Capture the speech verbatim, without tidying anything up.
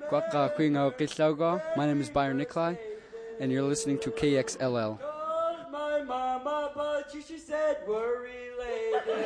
Kwaka Kuinga Kisaugo. My name is Byron Nikolai, and you're listening to K X L L. My mama, but she, she said we're related.